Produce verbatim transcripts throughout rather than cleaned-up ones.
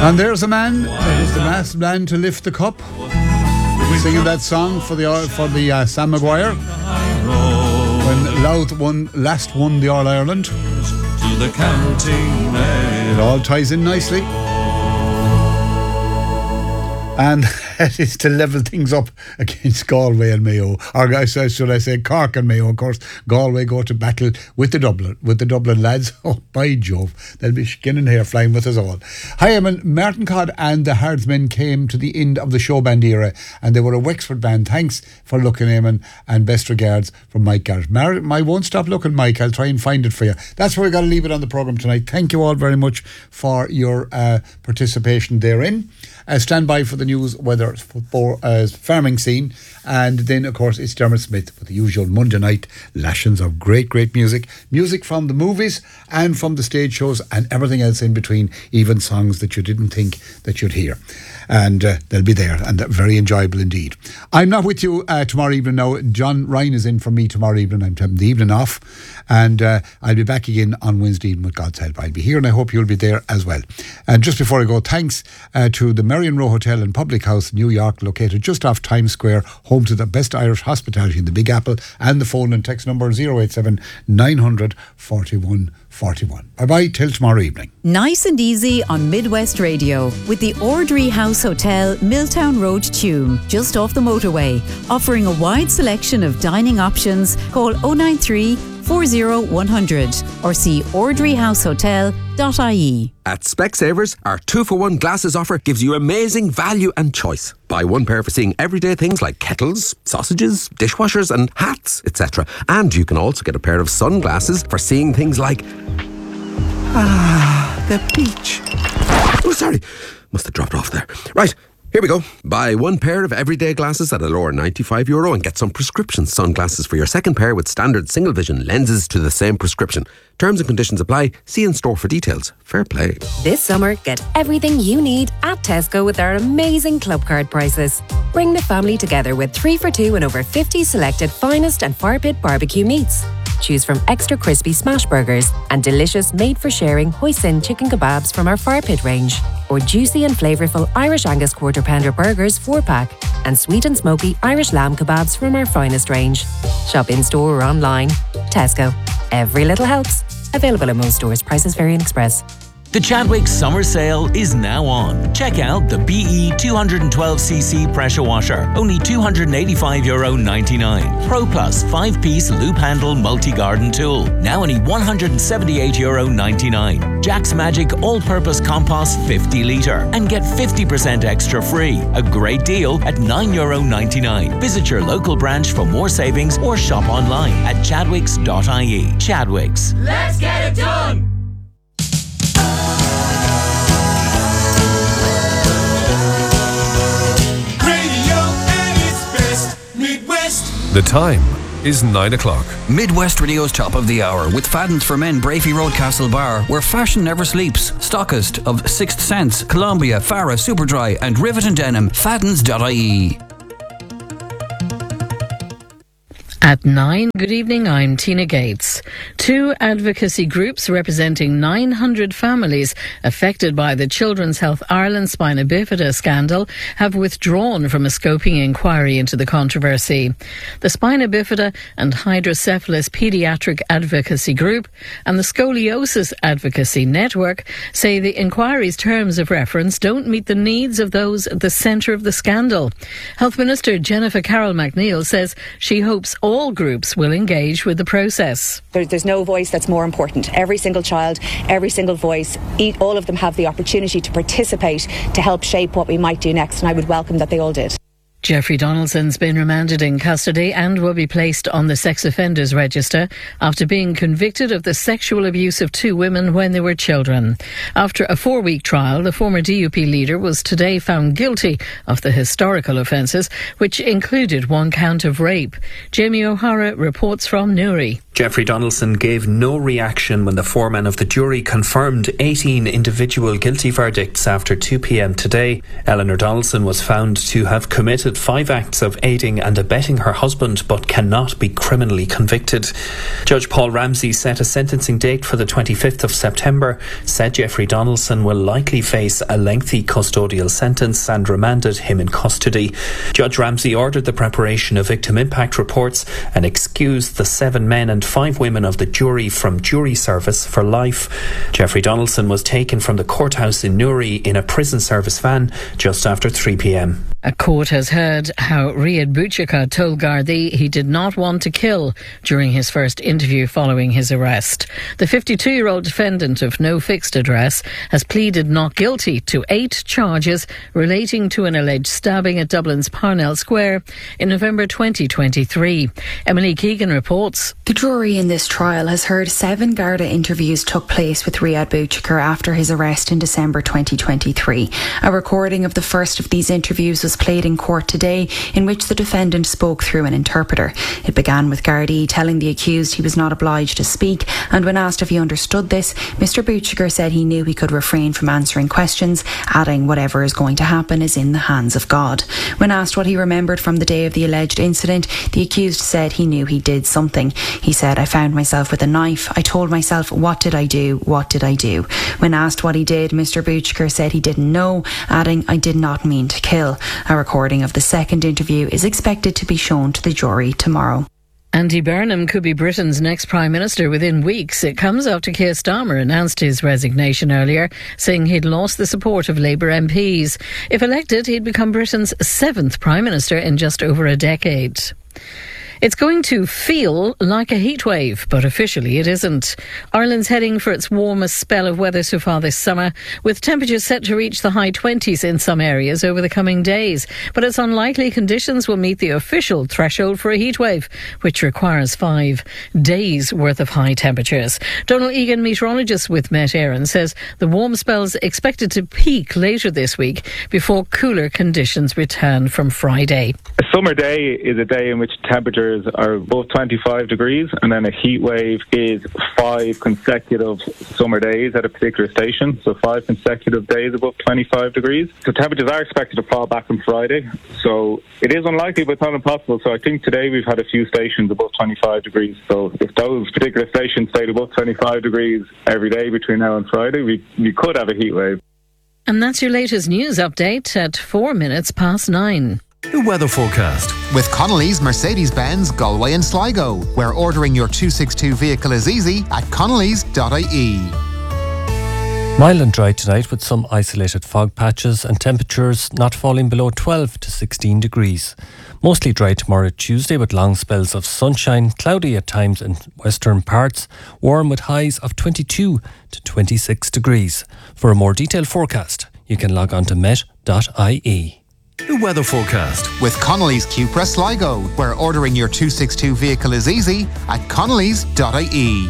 And there's a man that was the last man to lift the cup, singing that song for the for the uh, Sam Maguire when Louth won last won the All Ireland. It all ties in nicely. And that is to level things up against Galway and Mayo, or should I say Cork and Mayo. Of course, Galway go to battle with the Dublin with the Dublin lads. Oh, by Jove, they'll be skin and hair flying with us all. Hi, Eamon. Martin Codd and the Herdsmen came to the end of the show band era, and they were a Wexford band. Thanks for looking, Eamon, and best regards from Mike Garrett. Mar- I won't stop looking, Mike. I'll try and find it for you. That's where we got to leave it on the programme tonight. Thank you all very much for your uh, participation therein. Uh, stand by for the news, weather, for uh, farming scene, and then of course it's Dermot Smith with the usual Monday night lashings of great great music music from the movies and from the stage shows and everything else in between, even songs that you didn't think that you'd hear, and uh, they'll be there and very enjoyable indeed. I'm not with you uh, tomorrow evening now. John Ryan is in for me tomorrow evening. I'm taking the evening off, and uh, I'll be back again on Wednesday evening with God's help. I'll be here and I hope you'll be there as well. And just before I go, thanks uh, to the Marion Row Hotel and Public House, New York, located just off Times Square, home to the best Irish hospitality in the Big Apple, and the phone and text number zero eight seven nine hundred forty-one forty-one. Bye bye till tomorrow evening. Nice and easy on Midwest Radio with the Ordry House Hotel, Milltown Road, Tuam, just off the motorway, offering a wide selection of dining options. Call oh nine three, four oh one hundred or see ordry house hotel dot I E. At Specsavers, our two for one glasses offer gives you amazing value and choice. Buy one pair for seeing everyday things like kettles, sausages, dishwashers and hats, et cetera. And you can also get a pair of sunglasses for seeing things like... Ah, the beach. Oh, sorry. Must have dropped off there. Right. Here we go. Buy one pair of everyday glasses at a lower ninety-five euro and get some prescription sunglasses for your second pair with standard single vision lenses to the same prescription. Terms and conditions apply. See in store for details. Fair play. This summer, get everything you need at Tesco with our amazing club card prices. Bring the family together with three for two and over fifty selected finest and fire pit barbecue meats. Choose from extra crispy smash burgers and delicious made-for-sharing hoisin chicken kebabs from our fire pit range, or juicy and flavourful Irish Angus quarter pounder burgers four pack, and sweet and smoky Irish lamb kebabs from our finest range. Shop in store or online. Tesco. Every little helps. Available at most stores. Prices vary in Express. The Chadwick Summer Sale is now on. Check out the B E two twelve c c pressure washer, only two hundred eighty-five euro ninety-nine. Pro Plus five piece loop handle multi-garden tool, now only one hundred seventy-eight euro ninety-nine. Jack's Magic all-purpose compost fifty litre and get fifty percent extra free. A great deal at nine euro ninety-nine. Visit your local branch for more savings or shop online at chadwicks dot I E. Chadwick's. Let's get it done! The time is nine o'clock. Midwest Radio's top of the hour with Fadden's for Men, Brafey Road, Castlebar, where fashion never sleeps. Stockist of Sixth Sense, Columbia, Farah, Superdry and Rivet and Denim. Faddens dot I E. At nine, good evening, I'm Tina Gates. Two advocacy groups representing nine hundred families affected by the Children's Health Ireland spina bifida scandal have withdrawn from a scoping inquiry into the controversy. The Spina Bifida and Hydrocephalus Paediatric Advocacy Group and the Scoliosis Advocacy Network say the inquiry's terms of reference don't meet the needs of those at the centre of the scandal. Health Minister Jennifer Carroll McNeil says she hopes all All groups will engage with the process. There, there's no voice that's more important. Every single child, every single voice, all of them have the opportunity to participate to help shape what we might do next, and I would welcome that they all did. Jeffrey Donaldson's been remanded in custody and will be placed on the sex offenders register after being convicted of the sexual abuse of two women when they were children. After a four-week trial, the former D U P leader was today found guilty of the historical offences, which included one count of rape. Jamie O'Hara reports from Newry. Jeffrey Donaldson gave no reaction when the foreman of the jury confirmed eighteen individual guilty verdicts after two p.m. today. Eleanor Donaldson was found to have committed five acts of aiding and abetting her husband but cannot be criminally convicted. Judge Paul Ramsey set a sentencing date for the twenty-fifth of September, said Jeffrey Donaldson will likely face a lengthy custodial sentence and remanded him in custody. Judge Ramsey ordered the preparation of victim impact reports and excused the seven men and five women of the jury from jury service for life. Jeffrey Donaldson was taken from the courthouse in Newry in a prison service van just after three p.m. A court has heard how Riyad Bouchika told Gardaí he did not want to kill during his first interview following his arrest. The fifty-two-year-old defendant of no fixed address has pleaded not guilty to eight charges relating to an alleged stabbing at Dublin's Parnell Square in November twenty twenty-three. Emily Keegan reports. The jury in this trial has heard seven Garda interviews took place with Riyad Bouchika after his arrest in December twenty twenty-three. A recording of the first of these interviews was played in court today, in which the defendant spoke through an interpreter. It began with Gardaí telling the accused he was not obliged to speak, and when asked if he understood this, Mister Bouchika said he knew he could refrain from answering questions, adding whatever is going to happen is in the hands of God. When asked what he remembered from the day of the alleged incident, the accused said he knew he did something. He said, "I found myself with a knife. I told myself, what did I do? What did I do?" When asked what he did, Mister Bouchika said he didn't know, adding, "I did not mean to kill." A recording of the second interview is expected to be shown to the jury tomorrow. Andy Burnham could be Britain's next Prime Minister within weeks. It comes after Keir Starmer announced his resignation earlier, saying he'd lost the support of Labour M Ps. If elected, he'd become Britain's seventh Prime Minister in just over a decade. It's going to feel like a heatwave, but officially it isn't. Ireland's heading for its warmest spell of weather so far this summer, with temperatures set to reach the high twenties in some areas over the coming days. But it's unlikely conditions will meet the official threshold for a heatwave, which requires five days' worth of high temperatures. Donald Egan, meteorologist with Met Éireann, says the warm spell's expected to peak later this week before cooler conditions return from Friday. A summer day is a day in which temperatures are above twenty-five degrees, and then a heat wave is five consecutive summer days at a particular station, so five consecutive days above twenty-five degrees. So temperatures are expected to fall back on Friday, so it is unlikely but not impossible. So I think today we've had a few stations above twenty-five degrees, so if those particular stations stayed above twenty-five degrees every day between now and Friday, we, we could have a heat wave. And that's your latest news update at four minutes past nine. The weather forecast with Connolly's Mercedes-Benz Galway and Sligo, where ordering your two sixty-two vehicle is easy at connellys dot I E. Mild and dry tonight with some isolated fog patches and temperatures not falling below twelve to sixteen degrees. Mostly dry tomorrow Tuesday with long spells of sunshine, cloudy at times in western parts, warm with highs of twenty-two to twenty-six degrees. For a more detailed forecast, you can log on to met dot I E. The weather forecast with Connolly's Cupra Sligo, where ordering your two sixty-two vehicle is easy at connellys dot I E.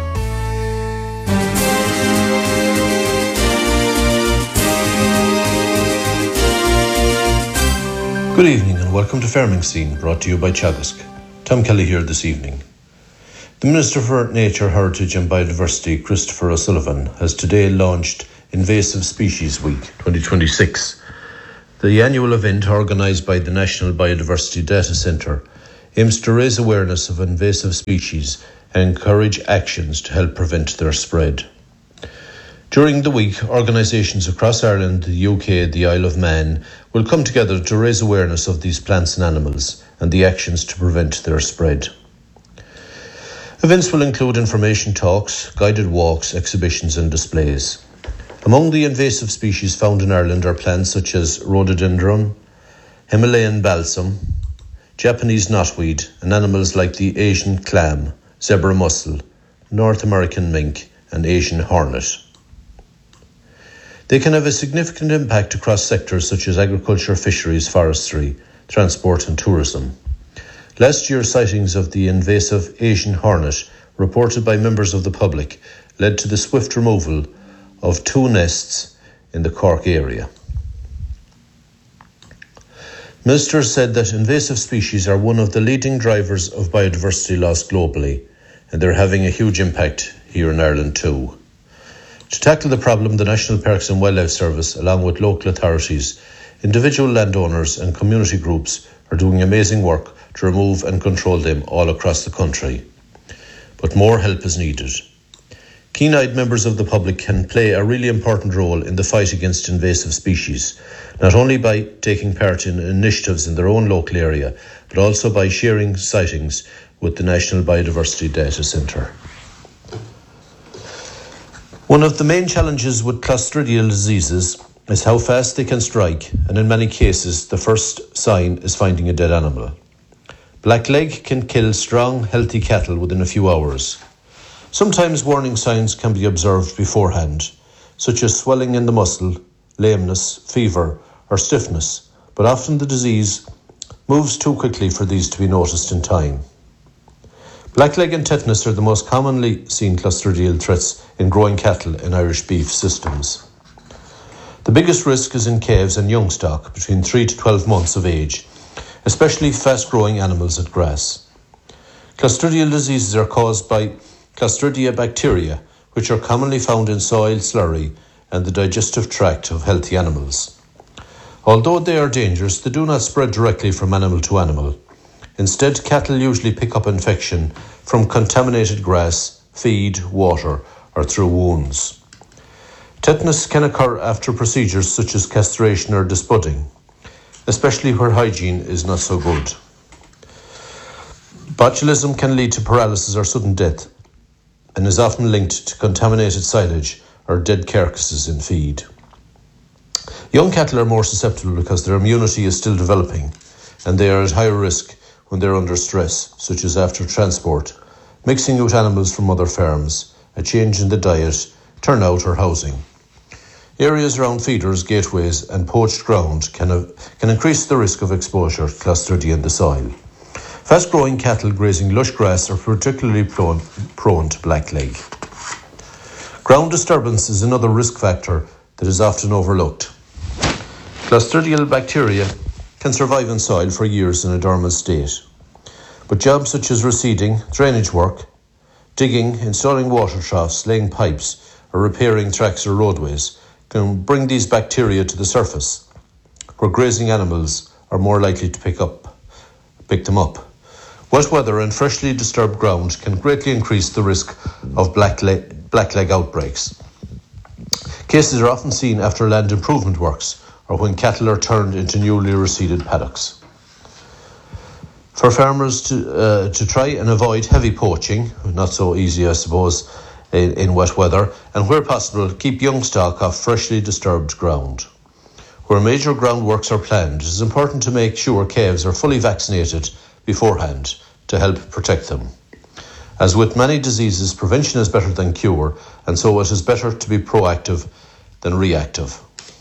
Good evening and welcome to Farming Scene, brought to you by Teagasc. Tom Kelly here this evening. The Minister for Nature, Heritage and Biodiversity, Christopher O'Sullivan, has today launched Invasive Species Week twenty twenty-six. The annual event, organised by the National Biodiversity Data Centre, aims to raise awareness of invasive species and encourage actions to help prevent their spread. During the week, organisations across Ireland, the U K, the Isle of Man will come together to raise awareness of these plants and animals and the actions to prevent their spread. Events will include information talks, guided walks, exhibitions and displays. Among the invasive species found in Ireland are plants such as rhododendron, Himalayan balsam, Japanese knotweed, and animals like the Asian clam, zebra mussel, North American mink, and Asian hornet. They can have a significant impact across sectors such as agriculture, fisheries, forestry, transport, and tourism. Last year's sightings of the invasive Asian hornet, reported by members of the public, led to the swift removal of two nests in the Cork area. Minister said that invasive species are one of the leading drivers of biodiversity loss globally, and they're having a huge impact here in Ireland too. To tackle the problem, the National Parks and Wildlife Service, along with local authorities, individual landowners and community groups are doing amazing work to remove and control them all across the country. But more help is needed. Keen-eyed members of the public can play a really important role in the fight against invasive species, not only by taking part in initiatives in their own local area, but also by sharing sightings with the National Biodiversity Data Centre. One of the main challenges with clostridial diseases is how fast they can strike, and in many cases the first sign is finding a dead animal. Blackleg can kill strong, healthy cattle within a few hours. Sometimes warning signs can be observed beforehand, such as swelling in the muscle, lameness, fever or stiffness, but often the disease moves too quickly for these to be noticed in time. Blackleg and tetanus are the most commonly seen clostridial threats in growing cattle in Irish beef systems. The biggest risk is in calves and young stock between three to twelve months of age, especially fast-growing animals at grass. Clostridial diseases are caused by Clostridia bacteria, which are commonly found in soil, slurry, and the digestive tract of healthy animals. Although they are dangerous, they do not spread directly from animal to animal. Instead, cattle usually pick up infection from contaminated grass, feed, water, or through wounds. Tetanus can occur after procedures such as castration or disbudding, especially where hygiene is not so good. Botulism can lead to paralysis or sudden death and is often linked to contaminated silage or dead carcasses in feed. Young cattle are more susceptible because their immunity is still developing and they are at higher risk when they are under stress, such as after transport, mixing with animals from other farms, a change in the diet, turnout or housing. Areas around feeders, gateways and poached ground can, uh, can increase the risk of exposure to Clostridia in the soil. Fast-growing cattle grazing lush grass are particularly prone, prone to blackleg. Ground disturbance is another risk factor that is often overlooked. Clostridial bacteria can survive in soil for years in a dormant state, but jobs such as reseeding, drainage work, digging, installing water troughs, laying pipes, or repairing tracks or roadways can bring these bacteria to the surface, where grazing animals are more likely to pick up, pick them up. Wet weather and freshly disturbed ground can greatly increase the risk of blackleg, blackleg outbreaks. Cases are often seen after land improvement works or when cattle are turned into newly reseeded paddocks. For farmers to uh, to try and avoid heavy poaching, not so easy I suppose in, in wet weather, and where possible keep young stock off freshly disturbed ground. Where major groundworks are planned, it is important to make sure calves are fully vaccinated beforehand to help protect them. As with many diseases, prevention is better than cure, and so it is better to be proactive than reactive.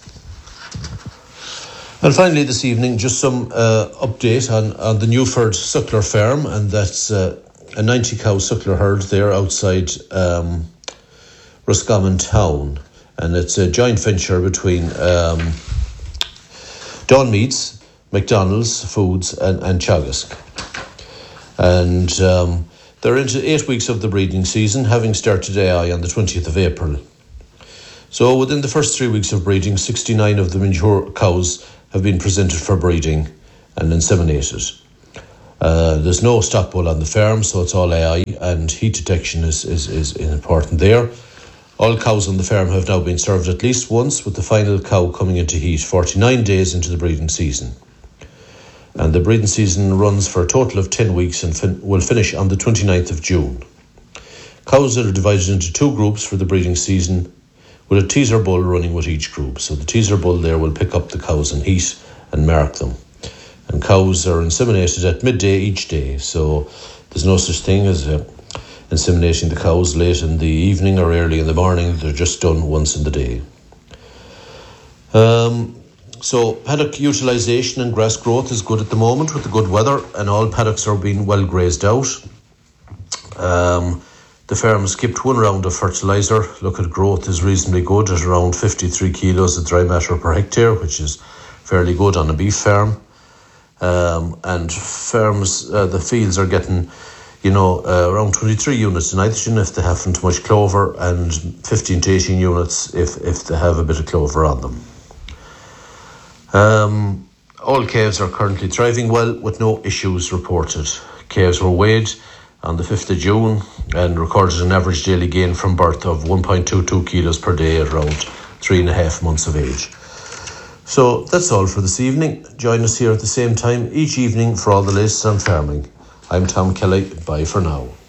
And finally this evening, just some uh, update on, on the Newford Suckler Farm, and that's uh, a ninety cow suckler herd there outside um, Roscommon Town, and it's a joint venture between um, Dawn Meats, McDonald's Foods and, and Teagasc. And um, they're into eight weeks of the breeding season, having started A I on the twentieth of April. So within the first three weeks of breeding, sixty-nine of the mature cows have been presented for breeding and inseminated. Uh, there's no stock bull on the farm, so it's all A I, and heat detection is, is, is important there. All cows on the farm have now been served at least once, with the final cow coming into heat forty-nine days into the breeding season. And the breeding season runs for a total of ten weeks and fin- will finish on the twenty-ninth of June. Cows are divided into two groups for the breeding season, with a teaser bull running with each group. So the teaser bull there will pick up the cows in heat and mark them. And cows are inseminated at midday each day, so there's no such thing as uh, inseminating the cows late in the evening or early in the morning. They're just done once in the day. Um, so paddock utilisation and grass growth is good at the moment with the good weather, and all paddocks are being well grazed out. Um, the farm skipped one round of fertiliser. Look at growth is reasonably good at around fifty-three kilos of dry matter per hectare, which is fairly good on a beef farm. Um, and farms, uh, the fields are getting you know, uh, around twenty-three units in nitrogen if they haven't much clover, and fifteen to eighteen units if, if they have a bit of clover on them. Um, all calves are currently thriving well with no issues reported. Calves were weighed on the fifth of June and recorded an average daily gain from birth of one point two two kilos per day at around three and a half months of age. So that's all for this evening. Join us here at the same time each evening for all the latest on farming. I'm Tom Kelly. Bye for now.